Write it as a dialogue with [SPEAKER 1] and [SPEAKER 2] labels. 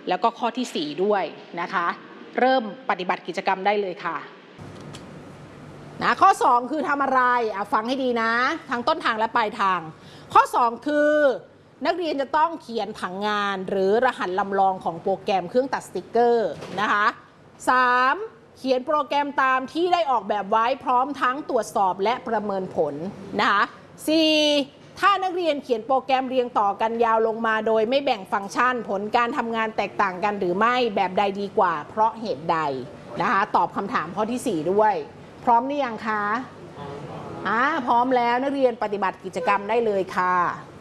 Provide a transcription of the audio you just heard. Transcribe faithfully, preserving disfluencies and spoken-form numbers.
[SPEAKER 1] แล้วก็ข้อที่สี่ด้วยนะคะเริ่มปฏิบัติกิจกรรมได้เลยค่ะนะข้อสองคือทำอะไรอ่ะฟังให้ดีนะทั้งต้นทางและปลายทางข้อสองคือนักเรียนจะต้องเขียนผังงานหรือรหัสลำลองของโปรแกรมเครื่องตัดสติกเกอร์นะคะสามเขียนโปรแกรมตามที่ได้ออกแบบไว้พร้อมทั้งตรวจสอบและประเมินผลนะคะสี่ถ้านักเรียนเขียนโปรแกรมเรียงต่อกันยาวลงมาโดยไม่แบ่งฟังก์ชันผลการทำงานแตกต่างกันหรือไม่แบบใดดีกว่าเพราะเหตุใดนะคะตอบคำถามข้อที่สี่ด้วยพร้อมหรือยังคะอ่าพร้อมแล้วนักเรียนปฏิบัติกิจกรรมได้เลยค่ะ